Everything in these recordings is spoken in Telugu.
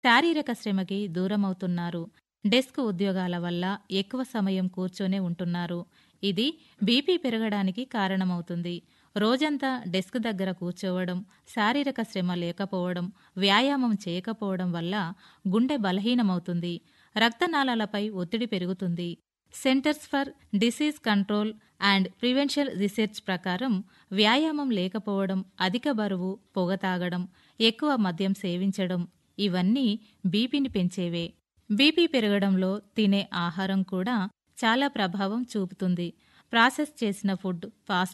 శారీరక శ్రమకి దూరమవుతున్నారు. డెస్క్ ఉద్యోగాల వల్ల ఎక్కువ సమయం కూర్చొనే ఉంటున్నారు. ఇది బీపీ పెరగడానికి కారణమవుతుంది. రోజంతా డెస్క్ దగ్గర కూర్చోవడం, శారీరక శ్రమ లేకపోవడం, వ్యాయామం చేయకపోవడం వల్ల గుండె బలహీనమవుతుంది. రక్తనాళాలపై ఒత్తిడి పెరుగుతుంది. Centres for disease control and prevention research ప్రకారం వ్యాయామం లేకపోవడం, అధిక బరువు, పొగ తాగడం, ఎక్కువ మద్యం సేవించడం ఇవన్నీ బీపీని పెంచేవే. బీపీ పెరగడంలో తినే ఆహారం కూడా చాలా ప్రభావం చూపుతుంది. ప్రాసెస్ చేసిన food,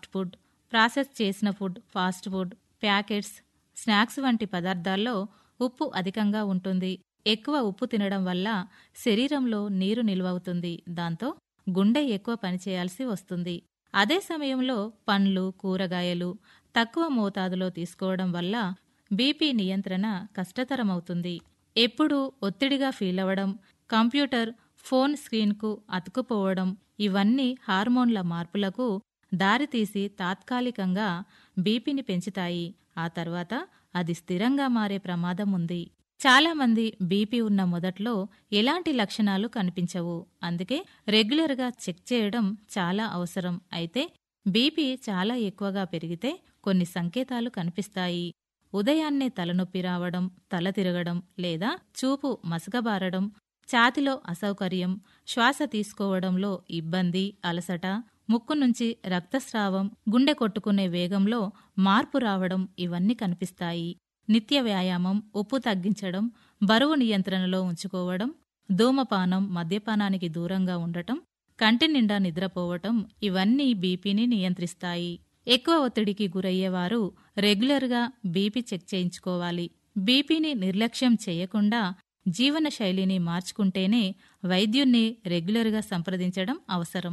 fast food, packets, snacks వంటి పదార్థాల్లో ఉప్పు అధికంగా ఉంటుంది. ఎక్కువ ఉప్పు తినడం వల్ల శరీరంలో నీరు నిల్వవుతుంది. దాంతో గుండె ఎక్కువ పనిచేయాల్సి వస్తుంది. అదే సమయంలో పండ్లు, కూరగాయలు తక్కువ మోతాదులో తీసుకోవడం వల్ల బీపీ నియంత్రణ కష్టతరమవుతుంది. ఎప్పుడూ ఒత్తిడిగా ఫీలవడం, కంప్యూటర్, ఫోన్ స్క్రీన్కు అతుకుపోవడం ఇవన్నీ హార్మోన్ల మార్పులకు దారితీసి తాత్కాలికంగా బీపీని పెంచుతాయి. ఆ తర్వాత అది స్థిరంగా మారే ప్రమాదం ఉంది. చాలామంది బీపీ ఉన్న మొదట్లో ఎలాంటి లక్షణాలు కనిపించవు. అందుకే రెగ్యులర్గా చెక్ చేయడం చాలా అవసరం. అయితే బీపీ చాలా ఎక్కువగా పెరిగితే కొన్ని సంకేతాలు కనిపిస్తాయి. ఉదయాన్నే తలనొప్పి రావడం, తల తిరగడం లేదా చూపు మసకబారడం, ఛాతీలో అసౌకర్యం, శ్వాస తీసుకోవడంలో ఇబ్బంది, అలసట, ముక్కు నుంచి రక్తస్రావం, గుండె కొట్టుకునే వేగంలో మార్పు రావడం ఇవన్నీ కనిపిస్తాయి. నిత్య వ్యాయామం, ఉప్పు తగ్గించడం, బరువు నియంత్రణలో ఉంచుకోవడం, ధూమపానం, మద్యపానానికి దూరంగా ఉండటం, కంటి నిండా నిద్రపోవటం ఇవన్నీ బీపీని నియంత్రిస్తాయి. ఎక్కువ ఒత్తిడికి గురయ్యేవారు రెగ్యులర్గా బీపీ చెక్ చేయించుకోవాలి. బీపీని నిర్లక్ష్యం చేయకుండా జీవన శైలిని మార్చుకుంటేనే వైద్యుణ్ణి రెగ్యులర్గా సంప్రదించడం అవసరం.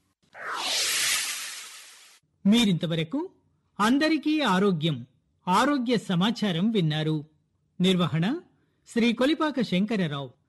మీరింతవరకు అందరికీ ఆరోగ్య సమాచారం విన్నారు. నిర్వహణ శ్రీ కొలిపాక శంకరరావు.